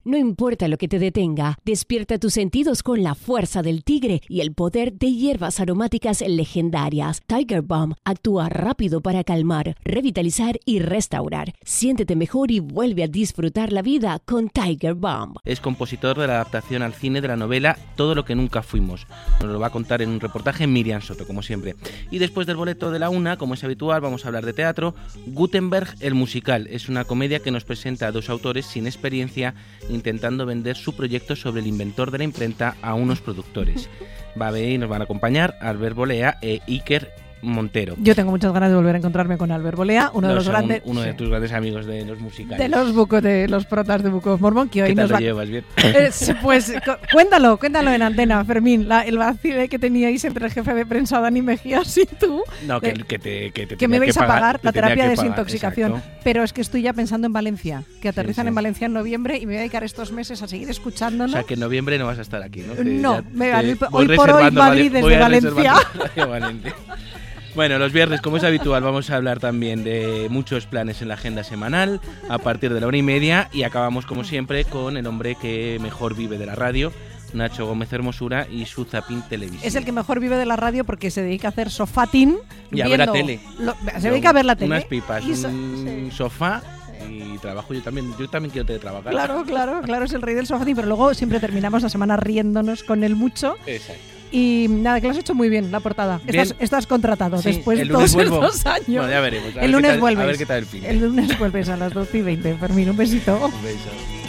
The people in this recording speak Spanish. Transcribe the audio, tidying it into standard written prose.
No importa lo que te detenga, despierta tus sentidos con la fuerza del tigre y el poder de hierbas aromáticas legendarias. Tiger Balm actúa rápido para calmar, revitalizar y restaurar. Siéntete mejor y vuelve a disfrutar la vida con Tiger Balm. Es compositor de la adaptación al cine de la novela Todo lo que nunca fuimos. Nos lo va a contar en un reportaje Miriam Soto, como siempre. Y después del boleto de la una, como es habitual, vamos a hablar de teatro. Gutenberg, el musical. Es una comedia que nos presenta a dos autores sin experiencia intentando vender su proyecto sobre el inventor de la imprenta a unos productores. Va a venir y nos van a acompañar Albert Bolea e Iker Montero. Yo tengo muchas ganas de volver a encontrarme con Albert Bolea, uno de tus grandes amigos de los musicales. De los protas de Book of Mormon, que hoy ¿Qué tal nos lo va... llevas? ¿Bien? Pues cuéntalo en antena, Fermín, el vacile que teníais entre el jefe de prensa Dani Mejías y tú. No, que me vais a pagar la terapia de pagar, desintoxicación. exacto. Pero es que estoy ya pensando en Valencia, que aterrizan Sí. en Valencia en noviembre y me voy a dedicar estos meses a seguir escuchándonos. O sea, que en noviembre no vas a estar aquí, ¿no? Hoy por hoy Madrid desde Valencia. Bueno, los viernes, como es habitual, vamos a hablar también de muchos planes en la agenda semanal a partir de la 1:30 y acabamos, como siempre, con el hombre que mejor vive de la radio, Nacho Gómez Hermosura, y su Zapping Televisión. Es el que mejor vive de la radio porque se dedica a hacer sofatín. Y a ver la tele. Se dedica a ver la tele. Unas pipas, un sofá y trabajo yo también. Yo también quiero teletrabajar. Claro, es el rey del sofatín, pero luego siempre terminamos la semana riéndonos con él mucho. Exacto. Y nada, que lo has hecho muy bien, la portada. Estás contratado después de todos estos años. Bueno, ya veremos. El lunes vuelves. A ver qué tal el fin. El lunes vuelves a las 12:20. Fermín, un besito. Un beso.